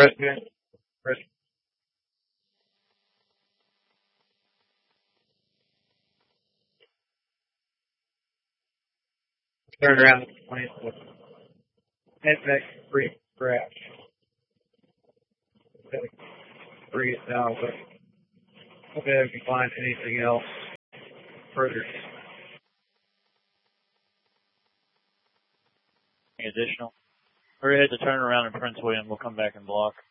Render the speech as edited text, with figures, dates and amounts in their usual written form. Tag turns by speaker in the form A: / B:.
A: President, President, turn around the plane with head back free crash. Bring it down, but hopefully I can find anything else further.
B: Additional. We're ahead to turn around in Prince William. We'll come back and block.